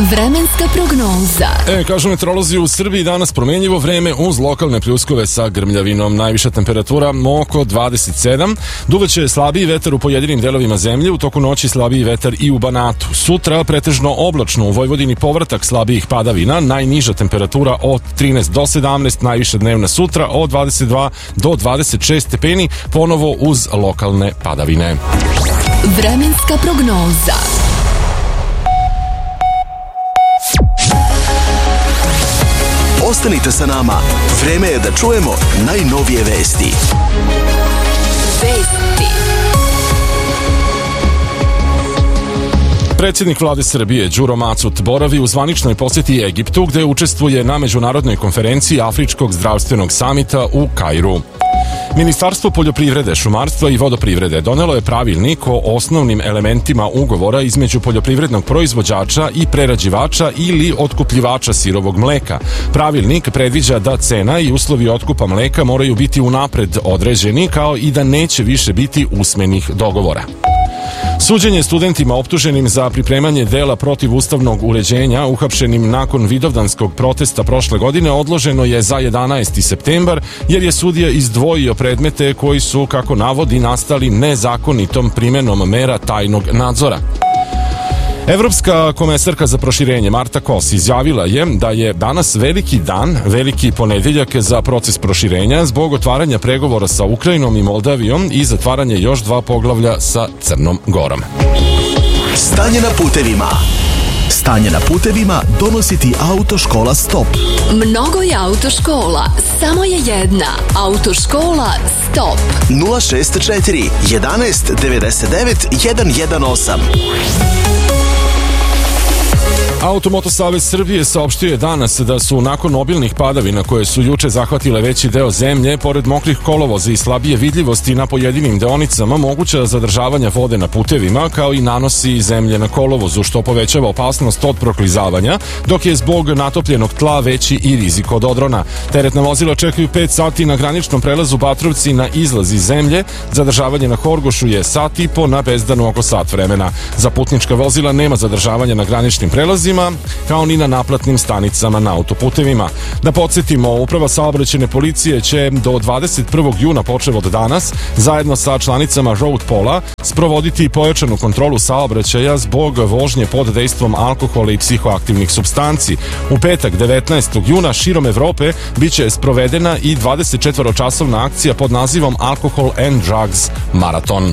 Vremenska prognoza. Kažu meteorolozi, u Srbiji danas promjenjivo vreme uz lokalne pljuskove sa grmljavinom. Najviša temperatura oko 27. Duvaće slabiji vetar u pojedinim delovima zemlje, u toku noći slabiji vetar i u Banatu. Sutra pretežno oblačno, u Vojvodini povratak slabijih padavina, najniža temperatura od 13 do 17, najviša dnevna sutra od 22 do 26 stepeni, ponovo uz lokalne padavine. Vremenska prognoza. Ostanite sa nama, vreme je da čujemo najnovije vesti. Predsjednik vlade Srbije Đuro Macut boravi u zvaničnoj posjeti Egiptu, gde učestvuje na međunarodnoj konferenciji Afričkog zdravstvenog samita u Kairu. Ministarstvo poljoprivrede, šumarstva i vodoprivrede donelo je pravilnik o osnovnim elementima ugovora između poljoprivrednog proizvođača i prerađivača ili otkupljivača sirovog mleka. Pravilnik predviđa da cena i uslovi otkupa mleka moraju biti unapred određeni, kao i da neće više biti usmenih dogovora. Suđenje studentima optuženim za pripremanje dela protiv ustavnog uređenja uhapšenim nakon vidovdanskog protesta prošle godine odloženo je za 11. septembar, jer je sudija izdvojio predmete koji su, kako navodi, nastali nezakonitom primenom mera tajnog nadzora. Evropska komesarka za proširenje Marta Kos izjavila je da je danas veliki dan, veliki ponedeljak za proces proširenja zbog otvaranja pregovora sa Ukrajinom i Moldavijom i zatvaranje još 2 poglavlja sa Crnom Gorom. Stanje na putevima. Stanje na putevima donosi ti Autoškola Stop. Mnogo je autoškola, samo je jedna. Autoškola Stop. 064 11 99 118. Automoto Savez Srbije saopštio je danas da su nakon obilnih padavina koje su juče zahvatile veći deo zemlje, pored mokrih kolovoza i slabije vidljivosti na pojedinim deonicama, moguća zadržavanja vode na putevima, kao i nanosi zemlje na kolovozu, što povećava opasnost od proklizavanja, dok je zbog natopljenog tla veći i rizik od odrona. Teretna vozila čekaju 5 sati na graničnom prelazu Batrovci na izlaz iz zemlje, zadržavanje na Horgošu je sat i po, na Bezdanu oko sat vremena. Za putnička vozila nema zadržavanja na graničnim prelazima, kao ni na naplatnim stanicama na autoputevima. Da podsjetimo, Uprava saobraćajne policije će do 21. juna počev od danas, zajedno sa članicama Road Pola, sprovoditi pojačanu kontrolu saobraćaja zbog vožnje pod dejstvom alkohola i psihoaktivnih supstanci. U petak 19. juna širom Evrope biće sprovedena i 24-časovna akcija pod nazivom Alcohol and Drugs Marathon.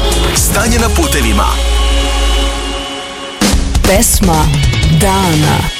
Stanje na putevima. Pesma dana.